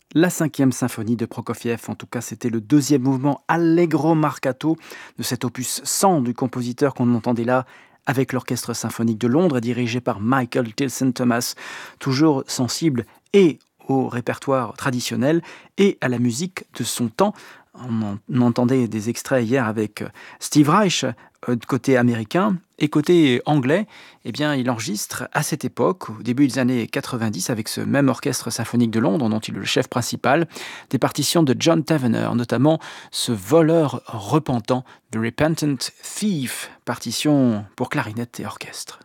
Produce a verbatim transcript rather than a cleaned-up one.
La cinquième symphonie de Prokofiev, en tout cas c'était le deuxième mouvement Allegro Marcato de cet opus cent du compositeur qu'on entendait là avec l'Orchestre symphonique de Londres dirigé par Michael Tilson Thomas, toujours sensible et au répertoire traditionnel et à la musique de son temps. On, en, on entendait des extraits hier avec Steve Reich, euh, de côté américain, et côté anglais, eh bien, il enregistre à cette époque, au début des années quatre-vingt-dix, avec ce même orchestre symphonique de Londres, dont il est le chef principal, des partitions de John Tavener, notamment ce voleur repentant, The Repentant Thief, partition pour clarinette et orchestre.